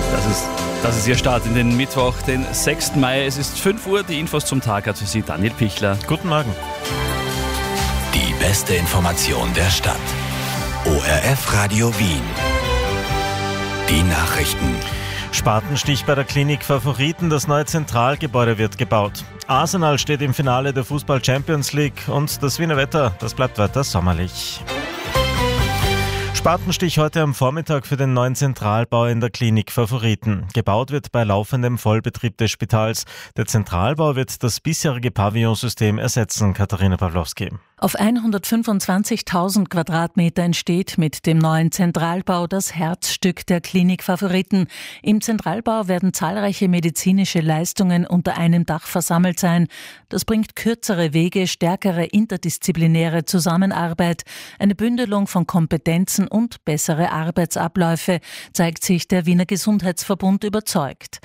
Das ist Ihr Start in den Mittwoch, den 6. Mai. Es ist 5 Uhr, die Infos zum Tag hat für Sie Daniel Pichler. Guten Morgen. Die beste Information der Stadt. ORF Radio Wien. Die Nachrichten. Spatenstich bei der Klinik Favoriten, das neue Zentralgebäude wird gebaut. Arsenal steht im Finale der Fußball Champions League und das Wiener Wetter, das bleibt weiter sommerlich. Spatenstich heute am Vormittag für den neuen Zentralbau in der Klinik Favoriten. Gebaut wird bei laufendem Vollbetrieb des Spitals. Der Zentralbau wird das bisherige Pavillonsystem ersetzen, Katharina Pawlowski. Auf 125.000 Quadratmeter entsteht mit dem neuen Zentralbau das Herzstück der Klinik Favoriten. Im Zentralbau werden zahlreiche medizinische Leistungen unter einem Dach versammelt sein. Das bringt kürzere Wege, stärkere interdisziplinäre Zusammenarbeit, eine Bündelung von Kompetenzen und bessere Arbeitsabläufe, zeigt sich der Wiener Gesundheitsverbund überzeugt.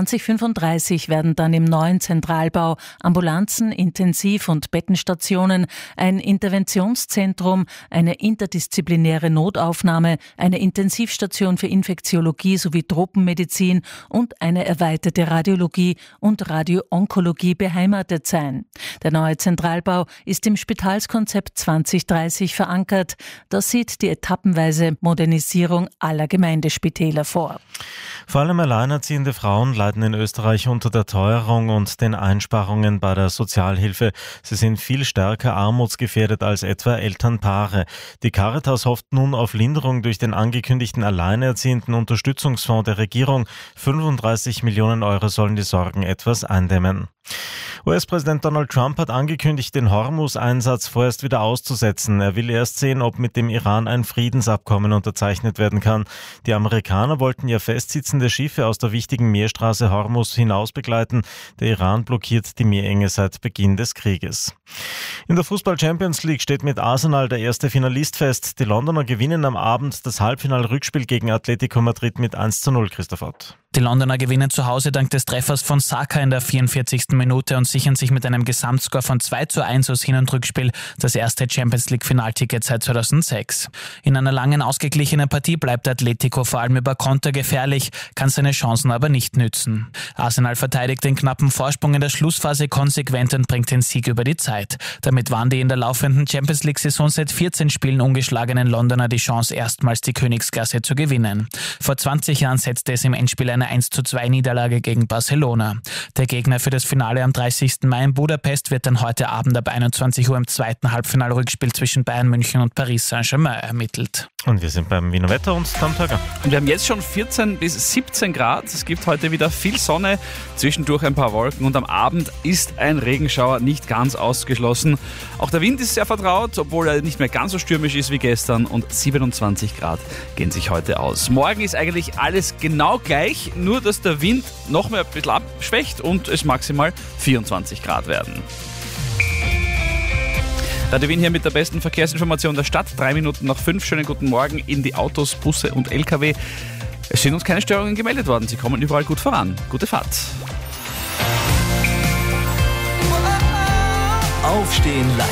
2035 werden dann im neuen Zentralbau Ambulanzen, Intensiv- und Bettenstationen, ein Interventionszentrum, eine interdisziplinäre Notaufnahme, eine Intensivstation für Infektiologie sowie Tropenmedizin und eine erweiterte Radiologie und Radioonkologie beheimatet sein. Der neue Zentralbau ist im Spitalskonzept 2030 verankert. Das sieht die etappenweise Modernisierung aller Gemeindespitäler vor. Vor allem alleinerziehende Frauen leiden in Österreich unter der Teuerung und den Einsparungen bei der Sozialhilfe. Sie sind viel stärker armutsgefährdet als etwa Elternpaare. Die Caritas hofft nun auf Linderung durch den angekündigten alleinerziehenden Unterstützungsfonds der Regierung. 35 Millionen Euro sollen die Sorgen etwas eindämmen. US-Präsident Donald Trump hat angekündigt, den Hormuz-Einsatz vorerst wieder auszusetzen. Er will erst sehen, ob mit dem Iran ein Friedensabkommen unterzeichnet werden kann. Die Amerikaner wollten ja festsitzende Schiffe aus der wichtigen Meerstraße Hormuz hinaus begleiten. Der Iran blockiert die Meerenge seit Beginn des Krieges. In der Fußball Champions League steht mit Arsenal der erste Finalist fest. Die Londoner gewinnen am Abend das Halbfinal-Rückspiel gegen Atletico Madrid mit 1:0, Christoph Ott. Die Londoner gewinnen zu Hause dank des Treffers von Saka in der 44. Minute und sichern sich mit einem Gesamtscore von 2:1 aus Hin- und Rückspiel das erste Champions-League-Finalticket seit 2006. In einer langen, ausgeglichenen Partie bleibt Atletico vor allem über Konter gefährlich, kann seine Chancen aber nicht nützen. Arsenal verteidigt den knappen Vorsprung in der Schlussphase konsequent und bringt den Sieg über die Zeit. Damit waren die in der laufenden Champions-League-Saison seit 14 Spielen ungeschlagenen Londoner die Chance, erstmals die Königsklasse zu gewinnen. Vor 20 Jahren setzte es im Endspiel eine 1:2 Niederlage gegen Barcelona. Der Gegner für das Finale am 30. Mai in Budapest wird dann heute Abend ab 21 Uhr im zweiten Halbfinalrückspiel zwischen Bayern München und Paris Saint-Germain ermittelt. Und wir sind beim Wiener Wetter und Tom Töger. Und wir haben jetzt schon 14 bis 17 Grad. Es gibt heute wieder viel Sonne, zwischendurch ein paar Wolken und am Abend ist ein Regenschauer nicht ganz ausgeschlossen. Auch der Wind ist sehr vertraut, obwohl er nicht mehr ganz so stürmisch ist wie gestern und 27 Grad gehen sich heute aus. Morgen ist eigentlich alles genau gleich, nur dass der Wind noch mehr ein bisschen abschwächt und es maximal 24 Grad werden. Radio Wien hier mit der besten Verkehrsinformation der Stadt. 3 Minuten nach 5. Schönen guten Morgen in die Autos, Busse und LKW. Es sind uns keine Störungen gemeldet worden. Sie kommen überall gut voran. Gute Fahrt. Aufstehen live.